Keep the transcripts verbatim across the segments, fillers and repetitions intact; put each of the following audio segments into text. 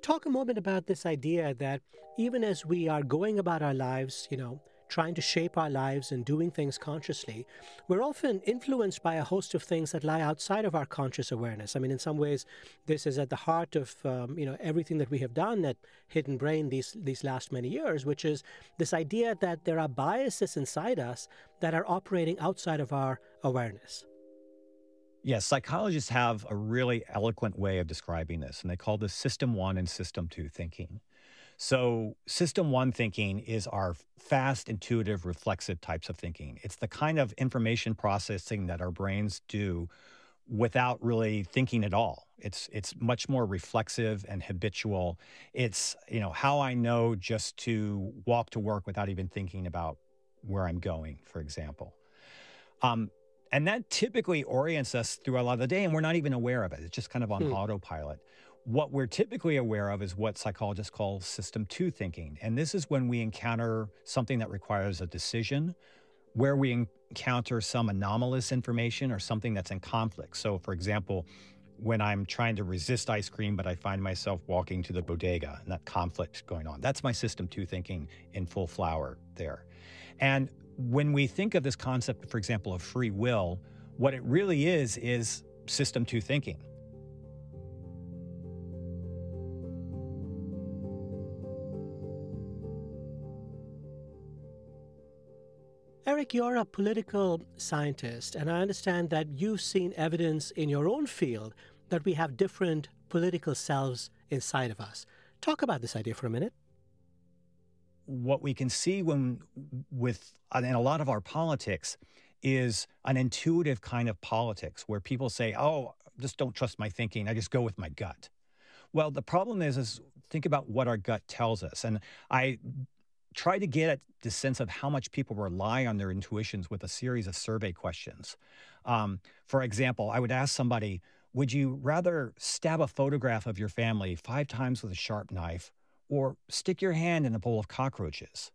talk a moment about this idea that even as we are going about our lives, you know, trying to shape our lives and doing things consciously, we're often influenced by a host of things that lie outside of our conscious awareness. I mean, in some ways, this is at the heart of um, you know everything that we have done at Hidden Brain these these last many years, which is this idea that there are biases inside us that are operating outside of our awareness. Yes, psychologists have a really eloquent way of describing this, and they call this system one and system two thinking. So, system one thinking is our fast, intuitive, reflexive types of thinking. It's the kind of information processing that our brains do without really thinking at all. It's it's much more reflexive and habitual. It's, you know, how I know just to walk to work without even thinking about where I'm going, for example. Um, and that typically orients us through a lot of the day, and we're not even aware of it. It's just kind of on Hmm. autopilot. What we're typically aware of is what psychologists call system two thinking. And this is when we encounter something that requires a decision, where we encounter some anomalous information or something that's in conflict. So, for example, when I'm trying to resist ice cream, but I find myself walking to the bodega and that conflict going on, that's my system two thinking in full flower there. And when we think of this concept, for example, of free will, what it really is, is system two thinking. Eric, you're a political scientist, and I understand that you've seen evidence in your own field that we have different political selves inside of us. Talk about this idea for a minute. What we can see when with in a lot of our politics is an intuitive kind of politics where people say, "Oh, just don't trust my thinking. I just go with my gut." Well, the problem is, is think about what our gut tells us. And I try to get at the sense of how much people rely on their intuitions with a series of survey questions. Um, for example, I would ask somebody, would you rather stab a photograph of your family five times with a sharp knife or stick your hand in a bowl of cockroaches?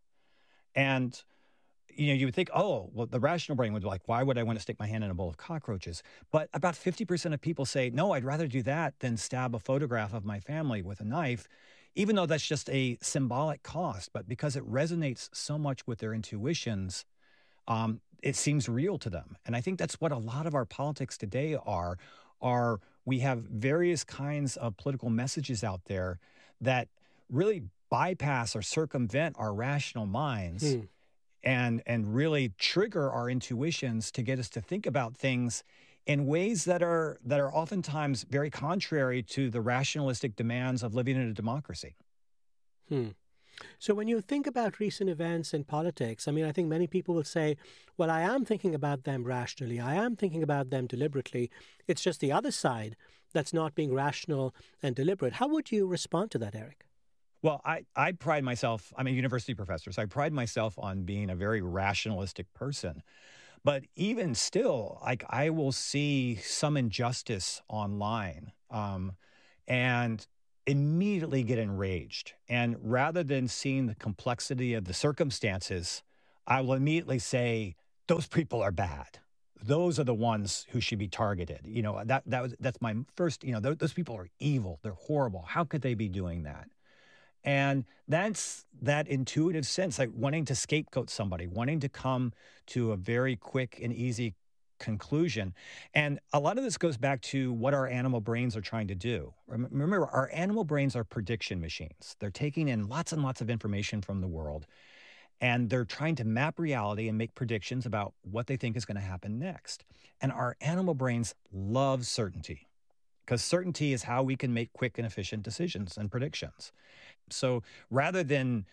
And you know, you would think, oh, well, the rational brain would be like, why would I want to stick my hand in a bowl of cockroaches? But about fifty percent of people say, no, I'd rather do that than stab a photograph of my family with a knife, even though that's just a symbolic cost. But because it resonates so much with their intuitions, um, it seems real to them. And I think that's what a lot of our politics today are, are we have various kinds of political messages out there that really bypass or circumvent our rational minds Hmm. and and really trigger our intuitions to get us to think about things in ways that are that are oftentimes very contrary to the rationalistic demands of living in a democracy. Hmm. So when you think about recent events in politics, I mean, I think many people will say, well, I am thinking about them rationally. I am thinking about them deliberately. It's just the other side that's not being rational and deliberate. How would you respond to that, Eric? Well, I, I pride myself, I'm a university professor, so I pride myself on being a very rationalistic person. But even still, like I will see some injustice online um, and immediately get enraged. And rather than seeing the complexity of the circumstances, I will immediately say, those people are bad. Those are the ones who should be targeted. You know, that that was that's my first, you know, those, those people are evil. They're horrible. How could they be doing that? And that's that intuitive sense, like wanting to scapegoat somebody, wanting to come to a very quick and easy conclusion. And a lot of this goes back to what our animal brains are trying to do. Rem- Remember, our animal brains are prediction machines. They're taking in lots and lots of information from the world, and they're trying to map reality and make predictions about what they think is going to happen next. And our animal brains love certainty because certainty is how we can make quick and efficient decisions and predictions. So rather than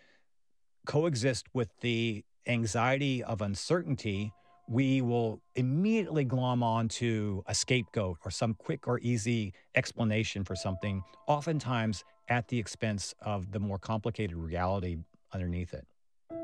coexist with the anxiety of uncertainty, we will immediately glom onto a scapegoat or some quick or easy explanation for something, oftentimes at the expense of the more complicated reality underneath it.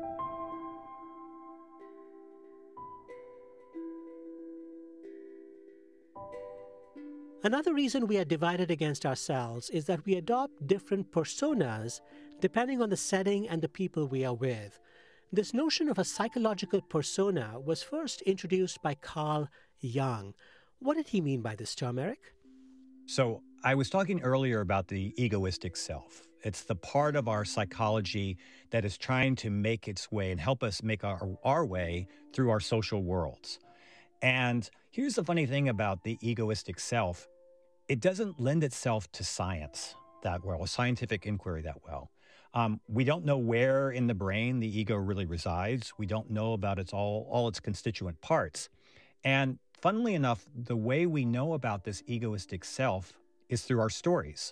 Another reason we are divided against ourselves is that we adopt different personas depending on the setting and the people we are with. This notion of a psychological persona was first introduced by Carl Jung. What did he mean by this term, Eric? So I was talking earlier about the egoistic self. It's the part of our psychology that is trying to make its way and help us make our, our way through our social worlds. And here's the funny thing about the egoistic self. It doesn't lend itself to science that well, scientific inquiry that well. Um, we don't know where in the brain the ego really resides. We don't know about its all, all its constituent parts. And funnily enough, the way we know about this egoistic self is through our stories.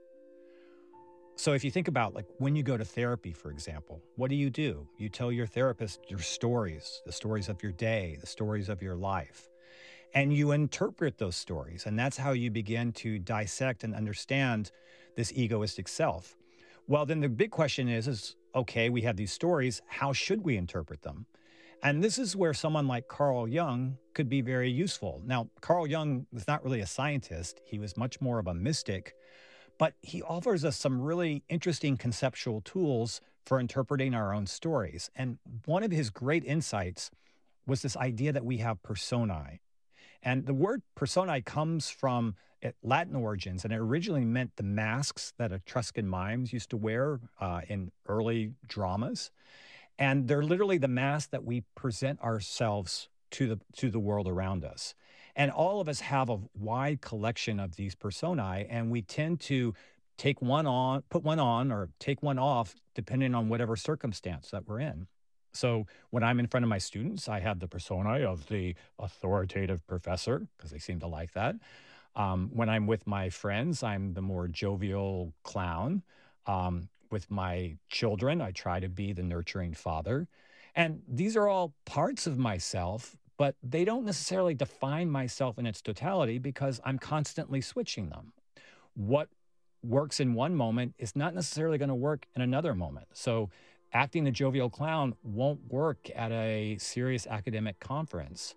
So if you think about, like, when you go to therapy, for example, what do you do? You tell your therapist your stories, the stories of your day, the stories of your life, and you interpret those stories. And that's how you begin to dissect and understand this egoistic self. Well, then the big question is, is, okay, we have these stories. How should we interpret them? And this is where someone like Carl Jung could be very useful. Now, Carl Jung was not really a scientist. He was much more of a mystic, but he offers us some really interesting conceptual tools for interpreting our own stories. And one of his great insights was this idea that we have personae. And the word personae comes from Latin origins, and it originally meant the masks that Etruscan mimes used to wear uh, in early dramas. And they're literally the masks that we present ourselves to the to the world around us. And all of us have a wide collection of these personae, and we tend to take one on, put one on, or take one off, depending on whatever circumstance that we're in. So when I'm in front of my students, I have the persona of the authoritative professor, because they seem to like that. Um, when I'm with my friends, I'm the more jovial clown. Um, with my children, I try to be the nurturing father. And these are all parts of myself, but they don't necessarily define myself in its totality because I'm constantly switching them. What works in one moment is not necessarily going to work in another moment. So acting the jovial clown won't work at a serious academic conference.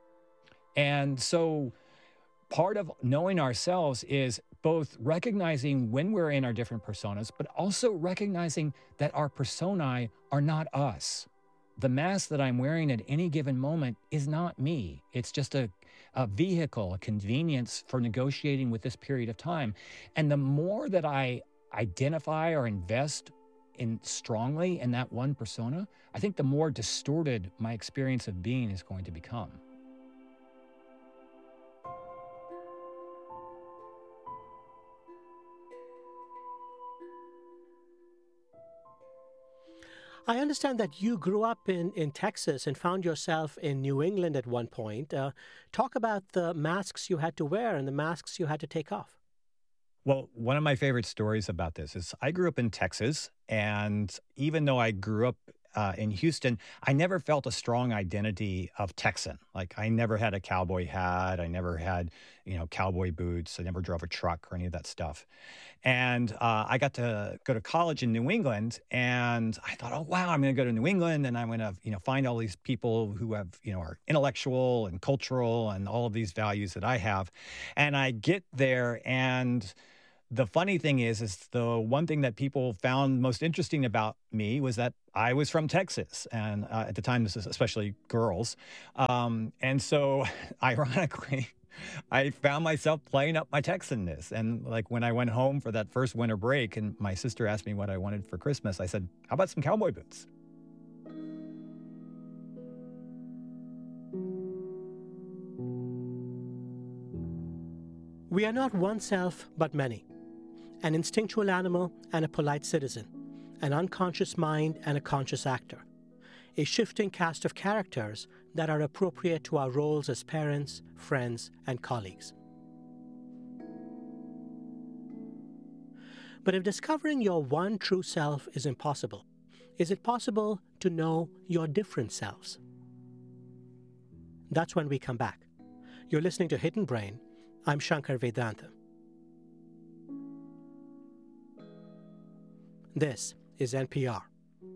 And so part of knowing ourselves is both recognizing when we're in our different personas, but also recognizing that our personae are not us. The mask that I'm wearing at any given moment is not me. It's just a, a vehicle, a convenience for negotiating with this period of time. And the more that I identify or invest in strongly in that one persona, I think the more distorted my experience of being is going to become. I understand that you grew up in, in Texas and found yourself in New England at one point. Uh, talk about the masks you had to wear and the masks you had to take off. Well, one of my favorite stories about this is I grew up in Texas, and even though I grew up uh, in Houston, I never felt a strong identity of Texan. Like, I never had a cowboy hat. I never had, you know, cowboy boots. I never drove a truck or any of that stuff. And uh, I got to go to college in New England, and I thought, oh, wow, I'm going to go to New England, and I'm going to, you know, find all these people who have, you know, are intellectual and cultural and all of these values that I have. And I get there, and the funny thing is, is the one thing that people found most interesting about me was that I was from Texas. And uh, at the time, this is especially girls. Um, and so ironically, I found myself playing up my Texanness. And like when I went home for that first winter break and my sister asked me what I wanted for Christmas, I said, how about some cowboy boots? We are not one self, but many. An instinctual animal and a polite citizen, an unconscious mind and a conscious actor, a shifting cast of characters that are appropriate to our roles as parents, friends, and colleagues. But if discovering your one true self is impossible, is it possible to know your different selves? That's when we come back. You're listening to Hidden Brain. I'm Shankar Vedantam. This is N P R.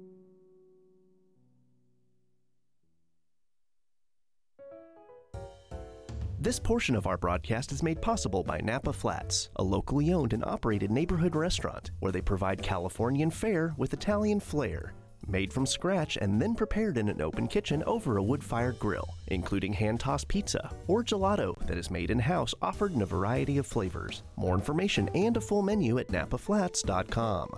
This portion of our broadcast is made possible by Napa Flats, a locally owned and operated neighborhood restaurant where they provide Californian fare with Italian flair. made from scratch and then prepared in an open kitchen over a wood-fired grill, including hand-tossed pizza or gelato that is made in-house, offered in a variety of flavors. More information and a full menu at napa flats dot com.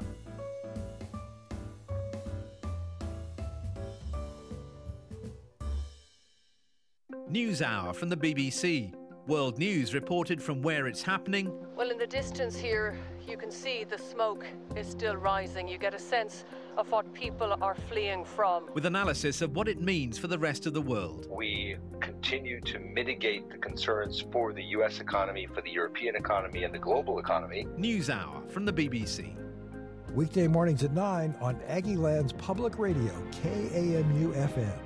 NewsHour from the B B C. World news reported from where it's happening. Well, in the distance here, you can see the smoke is still rising. You get a sense of what people are fleeing from. With analysis of what it means for the rest of the world. We continue to mitigate the concerns for the U S economy, for the European economy, and the global economy. NewsHour from the B B C. Weekday mornings at nine on Aggie Land's Public Radio, K A M U F M.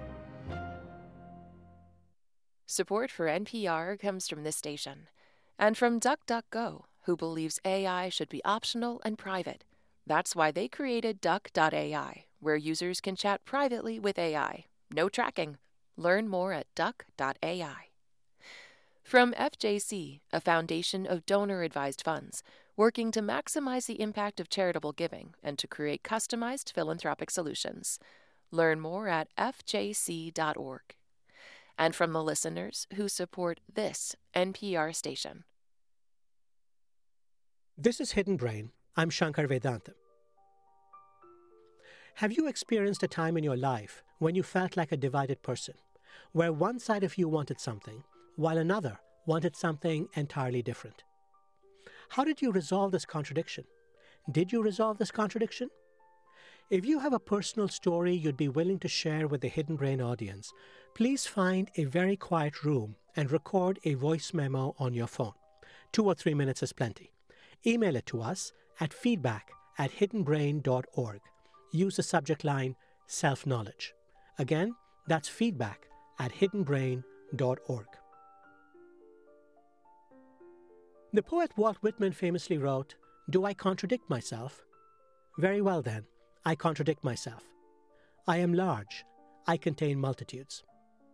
Support for N P R comes from this station and from DuckDuckGo, who believes A I should be optional and private. That's why they created Duck dot A I, where users can chat privately with A I. No tracking. Learn more at Duck dot A I. From F J C, a foundation of donor-advised funds, working to maximize the impact of charitable giving and to create customized philanthropic solutions. Learn more at F J C dot org. And from the listeners who support this N P R station. This is Hidden Brain. I'm Shankar Vedantam. Have you experienced a time in your life when you felt like a divided person, where one side of you wanted something, while another wanted something entirely different? How did you resolve this contradiction? Did you resolve this contradiction? If you have a personal story you'd be willing to share with the Hidden Brain audience, please find a very quiet room and record a voice memo on your phone. Two or three minutes is plenty. Email it to us at feedback at hidden brain dot org. Use the subject line self-knowledge. Again, that's feedback at hidden brain dot org. The poet Walt Whitman famously wrote, "Do I contradict myself? Very well then. I contradict myself. I am large. I contain multitudes."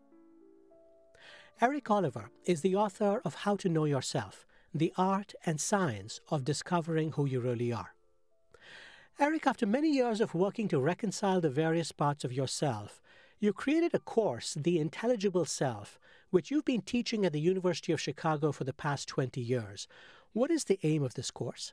Eric Oliver is the author of How to Know Yourself, the art and science of discovering who you really are. Eric, after many years of working to reconcile the various parts of yourself, you created a course, The Intelligible Self, which you've been teaching at the University of Chicago for the past twenty years. What is the aim of this course?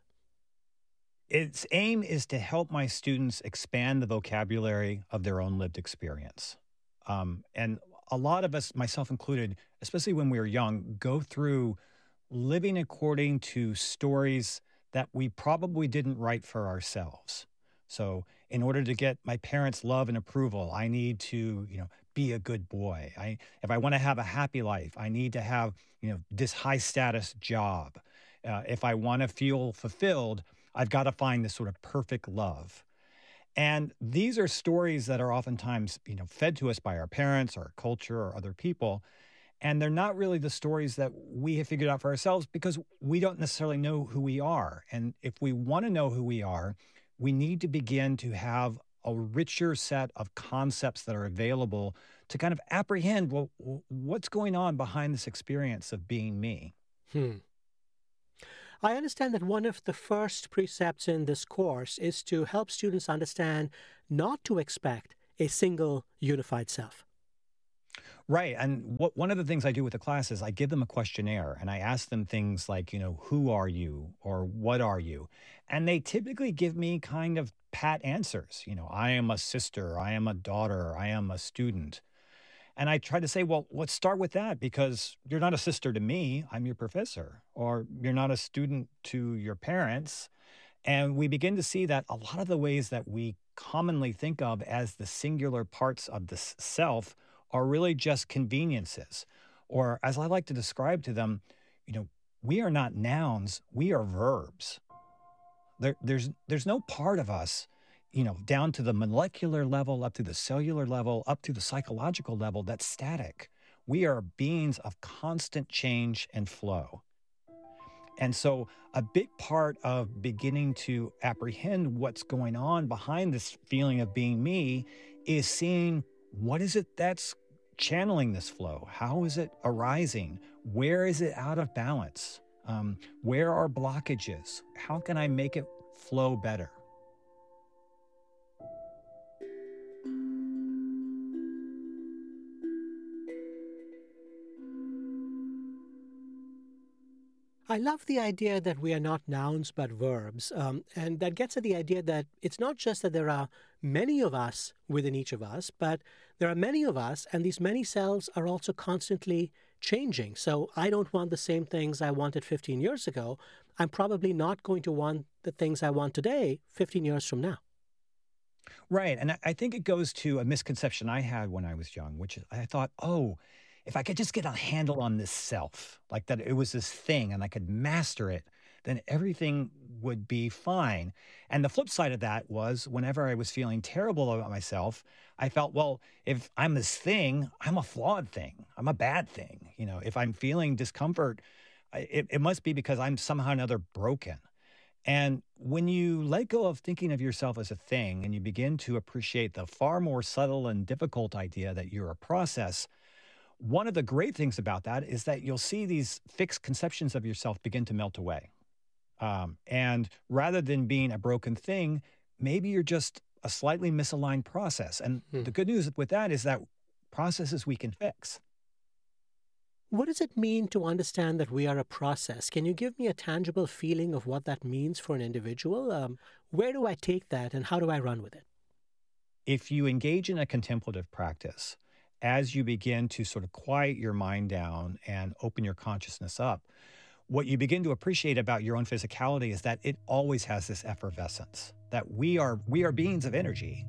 Its aim is to help my students expand the vocabulary of their own lived experience. Um, and a lot of us, myself included, especially when we were young, go through living according to stories that we probably didn't write for ourselves. So in order to get my parents' love and approval, I need to, you know, be a good boy. I, if I want to have a happy life, I need to have, you know, this high status job. Uh, if I want to feel fulfilled, I've got to find this sort of perfect love. And these are stories that are oftentimes, you know, fed to us by our parents, our culture, or other people. And they're not really the stories that we have figured out for ourselves because we don't necessarily know who we are. And if we want to know who we are, we need to begin to have a richer set of concepts that are available to kind of apprehend, well, what's going on behind this experience of being me. Hmm. I understand that one of the first precepts in this course is to help students understand not to expect a single unified self. Right. And what, one of the things I do with the class is I give them a questionnaire and I ask them things like, you know, who are you or what are you? And they typically give me kind of pat answers. You know, I am a sister, I am a daughter, I am a student. And I try to say, well, let's start with that because you're not a sister to me, I'm your professor, or you're not a student to your parents. And we begin to see that a lot of the ways that we commonly think of as the singular parts of the self are really just conveniences. Or as I like to describe to them, you know, we are not nouns, we are verbs. There, there's, there's no part of us, you know, down to the molecular level, up to the cellular level, up to the psychological level that's static. We are beings of constant change and flow. And so a big part of beginning to apprehend what's going on behind this feeling of being me is seeing what is it that's channeling this flow? How is it arising? Where is it out of balance? Um, where are blockages? How can I make it flow better? I love the idea that we are not nouns but verbs. Um, and that gets at the idea that it's not just that there are many of us within each of us, but there are many of us, and these many selves are also constantly changing. So I don't want the same things I wanted fifteen years ago. I'm probably not going to want the things I want today fifteen years from now. Right. And I I think it goes to a misconception I had when I was young, which is I thought, oh, if I could just get a handle on this self, like that it was this thing and I could master it, then everything would be fine. And the flip side of that was whenever I was feeling terrible about myself, I felt, well, if I'm this thing, I'm a flawed thing. I'm a bad thing. You know, if I'm feeling discomfort, I- it, it must be because I'm somehow or another broken. And when you let go of thinking of yourself as a thing and you begin to appreciate the far more subtle and difficult idea that you're a process, one of the great things about that is that you'll see these fixed conceptions of yourself begin to melt away. Um, and rather than being a broken thing, maybe you're just a slightly misaligned process. And Hmm. the good news with that is that processes we can fix. What does it mean to understand that we are a process? Can you give me a tangible feeling of what that means for an individual? Um, where do I take that and how do I run with it? If you engage in a contemplative practice, as you begin to sort of quiet your mind down and open your consciousness up, what you begin to appreciate about your own physicality is that it always has this effervescence, that we are we are beings of energy.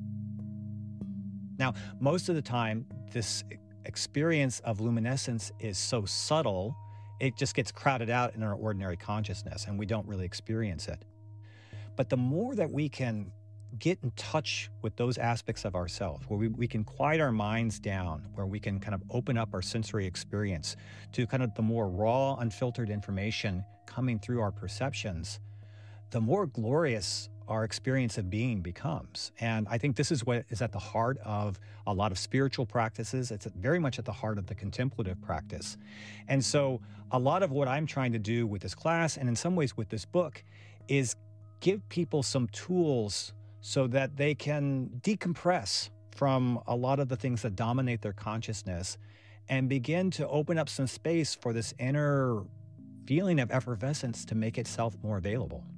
Now, most of the time, this e- experience of luminescence is so subtle, it just gets crowded out in our ordinary consciousness, and we don't really experience it. But the more that we can get in touch with those aspects of ourselves, where we, we can quiet our minds down, where we can kind of open up our sensory experience to kind of the more raw, unfiltered information coming through our perceptions, the more glorious our experience of being becomes. And I think this is what is at the heart of a lot of spiritual practices. It's very much at the heart of the contemplative practice. And so a lot of what I'm trying to do with this class, and in some ways with this book, is give people some tools so that they can decompress from a lot of the things that dominate their consciousness and begin to open up some space for this inner feeling of effervescence to make itself more available.